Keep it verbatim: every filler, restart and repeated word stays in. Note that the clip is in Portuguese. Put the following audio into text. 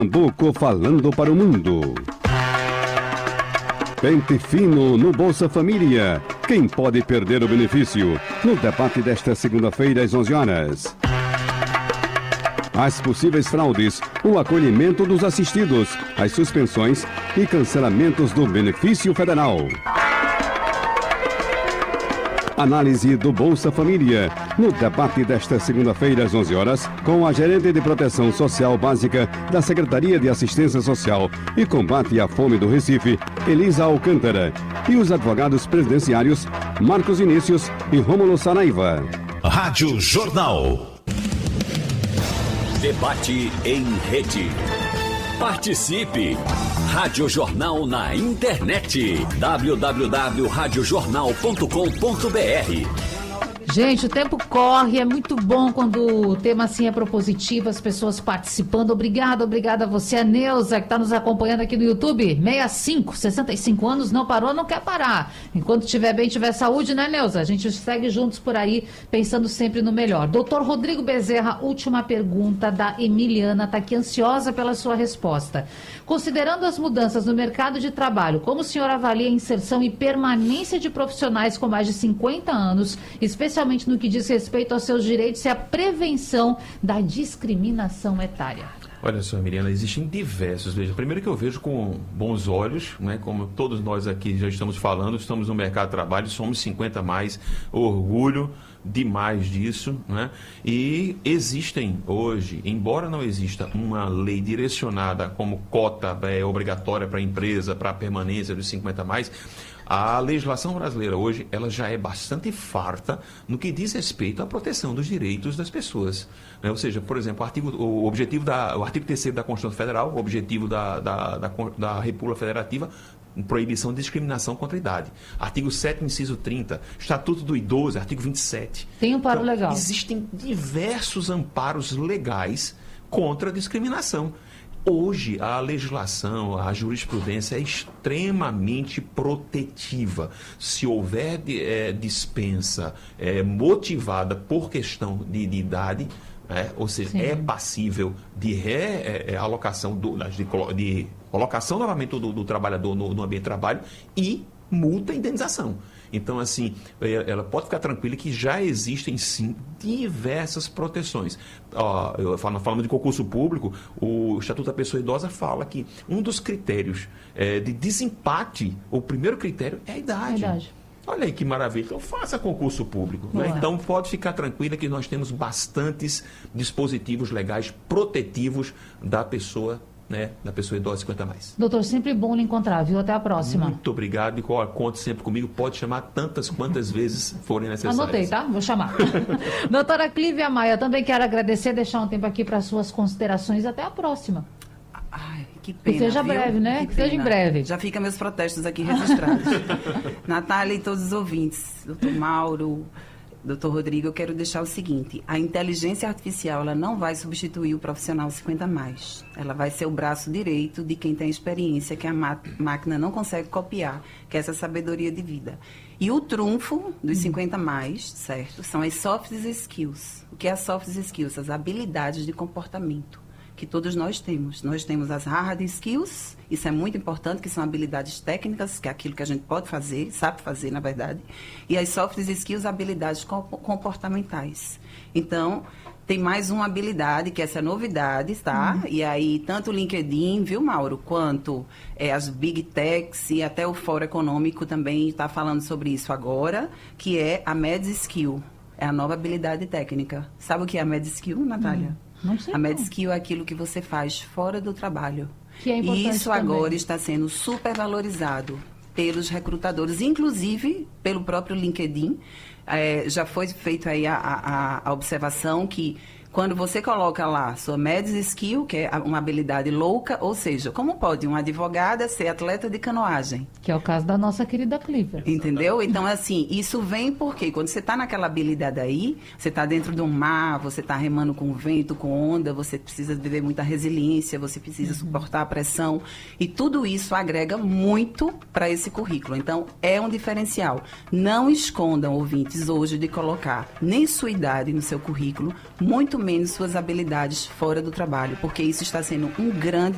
Pernambuco falando para o mundo. Pente fino no Bolsa Família. Quem pode perder o benefício? No debate desta segunda-feira às onze horas. As possíveis fraudes, o acolhimento dos assistidos, as suspensões e cancelamentos do benefício federal. Análise do Bolsa Família, no debate desta segunda-feira às onze horas, com a gerente de Proteção Social Básica da Secretaria de Assistência Social e Combate à Fome do Recife, Elisa Alcântara, e os advogados presidenciários Marcos Inícios e Rômulo Saraiva. Rádio Jornal. Debate em rede. Participe! Rádio Jornal na internet. w w w ponto rádio jornal ponto com ponto b r. Gente, o tempo corre, é muito bom quando o tema assim é propositivo, as pessoas participando. Obrigada, obrigada a você, a Neuza, que está nos acompanhando aqui no YouTube. sessenta e cinco, sessenta e cinco anos, não parou, não quer parar. Enquanto estiver bem, tiver saúde, né, Neuza? A gente segue juntos por aí, pensando sempre no melhor. Doutor Rodrigo Bezerra, última pergunta da Emiliana, está aqui ansiosa pela sua resposta. Considerando as mudanças no mercado de trabalho, como o senhor avalia a inserção e permanência de profissionais com mais de cinquenta anos, especialmente no que diz respeito aos seus direitos e à prevenção da discriminação etária? Olha só, Miriana, existem diversos. Veja, primeiro que eu vejo com bons olhos, né, como todos nós aqui já estamos falando, estamos no mercado de trabalho, somos cinquenta a mais, orgulho demais disso, né? E existem hoje, embora não exista uma lei direcionada como cota é, obrigatória para a empresa, para a permanência dos cinquenta a mais, a legislação brasileira hoje, ela já é bastante farta no que diz respeito à proteção dos direitos das pessoas, né? Ou seja, por exemplo, o, artigo, o, objetivo da, o artigo terceiro da Constituição Federal, o objetivo da, da, da, da República Federativa, proibição de discriminação contra a idade. Artigo sétimo, inciso trinta, Estatuto do Idoso, artigo vinte e sete. Tem um amparo então, legal. Existem diversos amparos legais contra a discriminação. Hoje, a legislação, a jurisprudência é extremamente protetiva. Se houver de, é, dispensa é, motivada por questão de, de idade, é, ou seja, Sim. é passível de realocação, de, de colocação novamente do, do trabalhador no, no ambiente de trabalho e multa e indenização. Então, assim, ela pode ficar tranquila que já existem, sim, diversas proteções. Ó, eu falo, falando de concurso público, o Estatuto da Pessoa Idosa fala que um dos critérios é, de desempate, o primeiro critério é a idade. idade. Olha aí que maravilha. Então, faça concurso público. Né? Então, pode ficar tranquila que nós temos bastantes dispositivos legais protetivos da pessoa, né, da pessoa idosa cinquenta a mais. Doutor, sempre bom lhe encontrar, viu? Até a próxima. Muito obrigado e conte sempre comigo. Pode chamar tantas quantas vezes forem necessárias. Anotei, tá? Vou chamar. Doutora Clívia Maia, também quero agradecer, deixar um tempo aqui para suas considerações. Até a próxima. Ai, que pena, que seja viu? breve, né? Que, que seja em breve. Já fica meus protestos aqui registrados. Natália e todos os ouvintes, doutor Mauro, doutor Rodrigo, eu quero deixar o seguinte: a inteligência artificial, ela não vai substituir o profissional cinquenta a mais. Ela vai ser o braço direito de quem tem experiência, que a máquina não consegue copiar, que é essa sabedoria de vida. E o trunfo dos cinquenta a mais, certo, são as soft skills. O que é as soft skills? As habilidades de comportamento que todos nós temos. Nós temos as hard skills, isso é muito importante, que são habilidades técnicas, que é aquilo que a gente pode fazer, sabe fazer, na verdade. E as soft skills, habilidades comportamentais. Então, tem mais uma habilidade, que essa é novidade, tá? Uhum. E aí, tanto o LinkedIn, viu, Mauro, quanto é, as Big Techs e até o Fórum Econômico também está falando sobre isso agora, que é a Med Skill, é a nova habilidade técnica. Sabe o que é a Med Skill, Natália? Uhum. Não sei a Med não. Skill é aquilo que você faz fora do trabalho. Que é importante e isso também. agora está sendo super valorizado pelos recrutadores, inclusive pelo próprio LinkedIn. É, já foi feita aí a, a, a observação que quando você coloca lá sua Med Skill, que é uma habilidade louca, ou seja, como pode uma advogada ser atleta de canoagem? Que é o caso da nossa querida Clívia. Entendeu? Então, assim, isso vem porque quando você está naquela habilidade aí, você está dentro de um mar, você está remando com vento, com onda, você precisa viver muita resiliência, você precisa uhum. suportar a pressão, e tudo isso agrega muito para esse currículo. Então, é um diferencial. Não escondam, ouvintes, hoje de colocar nem sua idade no seu currículo, muito menos suas habilidades fora do trabalho, porque isso está sendo um grande